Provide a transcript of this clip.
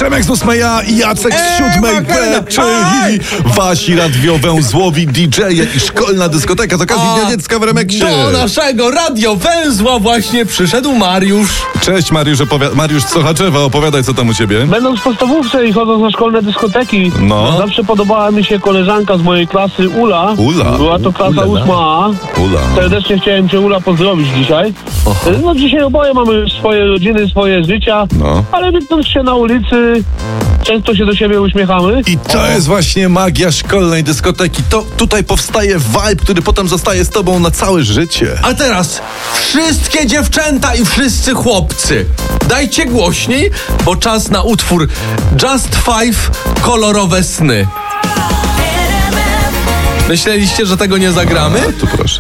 Przemek z 8 i Jacek z 7 czyli wasi radiowęzłowi DJ-e i szkolna dyskoteka z okazji Dnia Dziecka w Remeksie. Do naszego radiowęzła właśnie przyszedł Mariusz. Cześć Mariusz, Mariusz z Sochaczewa, opowiadaj co tam u ciebie. Będąc w podstawówce i chodząc na szkolne dyskoteki, No. zawsze podobała mi się koleżanka z mojej klasy, Ula. Była to klasa 8A. Ula. Serdecznie chciałem cię, Ula, pozdrowić dzisiaj. No dzisiaj oboje mamy swoje rodziny, swoje życia, No. ale widząc się na ulicy, często się do siebie uśmiechamy. I to jest właśnie magia szkolnej dyskoteki. To tutaj powstaje vibe, który potem zostaje z tobą na całe życie. A teraz wszystkie dziewczęta i wszyscy chłopcy, dajcie głośniej, bo czas na utwór Just Five Kolorowe Sny. Myśleliście, że tego nie zagramy? Tu proszę.